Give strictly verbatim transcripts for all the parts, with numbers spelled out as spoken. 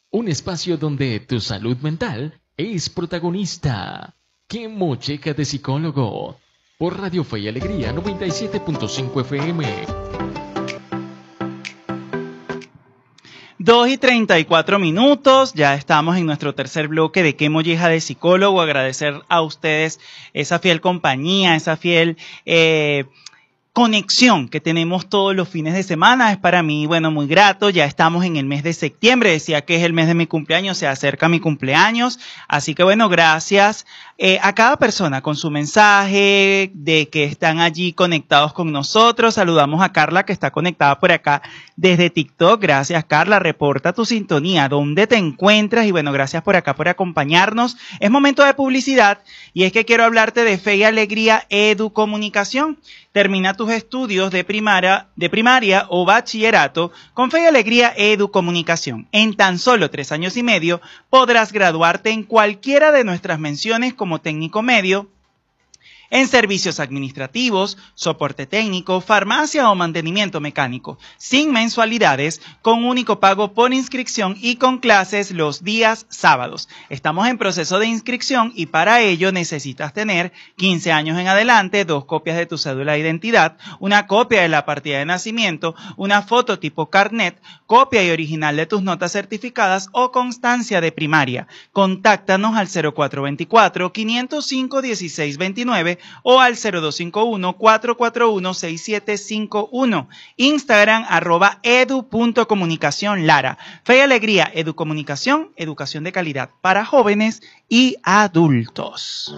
un espacio donde tu salud mental es protagonista. ¡Qué mocheca de psicólogo! Por Radio Fe y Alegría noventa y siete punto cinco F M. dos y treinta y cuatro minutos, ya estamos en nuestro tercer bloque de Qué molleja de psicólogo. Agradecer a ustedes esa fiel compañía, esa fiel eh, conexión que tenemos todos los fines de semana. Es para mí, bueno, muy grato. Ya estamos en el mes de septiembre, decía que es el mes de mi cumpleaños, se acerca mi cumpleaños, así que bueno, gracias eh, a cada persona con su mensaje, de que están allí conectados con nosotros. Saludamos a Carla, que está conectada por acá desde TikTok. Gracias, Carla, reporta tu sintonía, dónde te encuentras, y bueno, gracias por acá por acompañarnos. Es momento de publicidad, y es que quiero hablarte de Fe y Alegría Educomunicación. Termina tus estudios de primaria, de primaria o bachillerato con Fe y Alegría Educomunicación. En tan solo tres años y medio podrás graduarte en cualquiera de nuestras menciones como técnico medio, en servicios administrativos, soporte técnico, farmacia o mantenimiento mecánico, sin mensualidades, con único pago por inscripción y con clases los días sábados. Estamos en proceso de inscripción y para ello necesitas tener quince años en adelante, dos copias de tu cédula de identidad, una copia de la partida de nacimiento, una foto tipo carnet, copia y original de tus notas certificadas o constancia de primaria. Contáctanos al cero cuatro dos cuatro, cinco cero cinco, uno seis dos nueve o al cero dos cinco uno, cuatro cuatro uno, seis siete cinco uno. Instagram, arroba edu.comunicación Lara. Fe y Alegría Educomunicación, educación de calidad para jóvenes y adultos.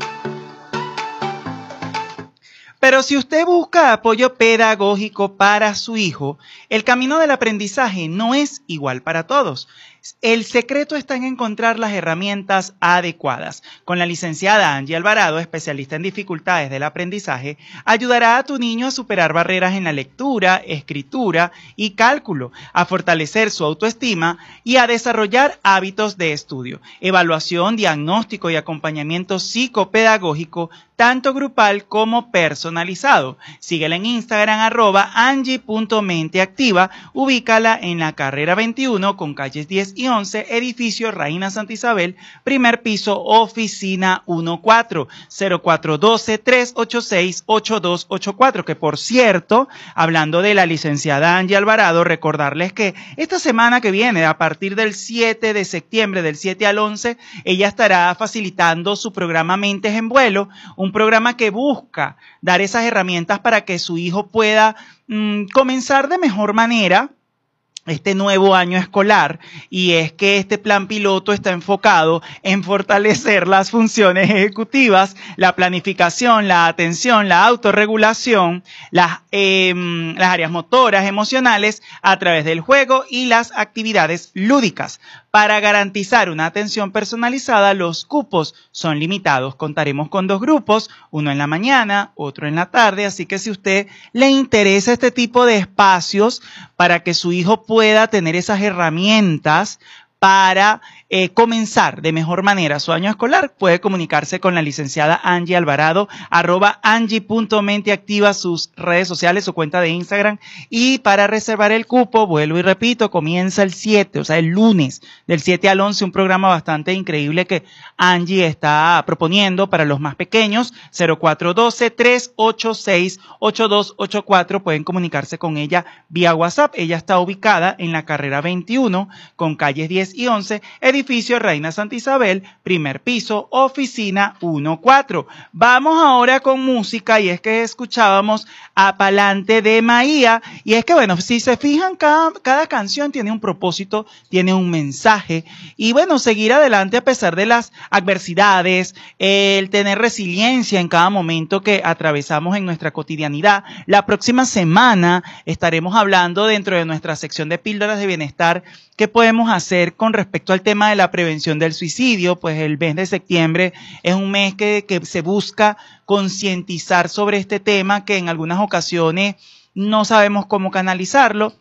Pero si usted busca apoyo pedagógico para su hijo, el camino del aprendizaje no es igual para todos. El secreto está en encontrar las herramientas adecuadas. Con la licenciada Angie Alvarado, especialista en dificultades del aprendizaje, ayudará a tu niño a superar barreras en la lectura, escritura y cálculo, a fortalecer su autoestima y a desarrollar hábitos de estudio, evaluación, diagnóstico y acompañamiento psicopedagógico, tanto grupal como personalizado. Síguela en Instagram, arroba angie punto mente activa, ubícala en la carrera veintiuno con calles diez y once, edificio Reina Santa Isabel, primer piso, oficina catorce, cero cuatro uno dos, tres ocho seis, ocho dos ocho cuatro, que por cierto, hablando de la licenciada Angie Alvarado, recordarles que esta semana que viene, a partir del siete de septiembre, del siete al once, ella estará facilitando su programa Mentes en Vuelo, un programa que busca dar esas herramientas para que su hijo pueda mmm, comenzar de mejor manera este nuevo año escolar, y es que este plan piloto está enfocado en fortalecer las funciones ejecutivas, la planificación, la atención, la autorregulación, las, eh, las áreas motoras, emocionales, a través del juego y las actividades lúdicas. Para garantizar una atención personalizada, los cupos son limitados. Contaremos con dos grupos, uno en la mañana, otro en la tarde, así que si a usted le interesa este tipo de espacios para que su hijo pueda tener esas herramientas para eh, comenzar de mejor manera su año escolar, puede comunicarse con la licenciada Angie Alvarado, arroba angie.menteactiva, sus redes sociales, su cuenta de Instagram. Y para reservar el cupo, vuelvo y repito, comienza el siete, o sea, el lunes, del siete al once, un programa bastante increíble que Angie está proponiendo para los más pequeños, cero cuatro uno dos, tres ocho seis, ocho dos ocho cuatro. Pueden comunicarse con ella vía WhatsApp. Ella está ubicada en la carrera veintiuno, con calles diez y once, edificio Reina Santa Isabel, primer piso, oficina catorce. Vamos ahora con música, y es que escuchábamos a Palante de Maía, y es que bueno, si se fijan, cada, cada canción tiene un propósito, tiene un mensaje, y bueno, seguir adelante a pesar de las adversidades, el tener resiliencia en cada momento que atravesamos en nuestra cotidianidad. La próxima semana estaremos hablando dentro de nuestra sección de píldoras de bienestar qué podemos hacer con respecto al tema de la prevención del suicidio. Pues el mes de septiembre es un mes que, que se busca concientizar sobre este tema, que en algunas ocasiones no sabemos cómo canalizarlo,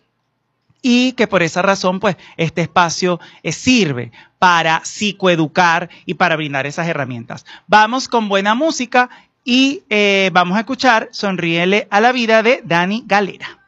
y que por esa razón pues este espacio eh, sirve para psicoeducar y para brindar esas herramientas. Vamos con buena música y eh, vamos a escuchar Sonríele a la vida de Dani Galera.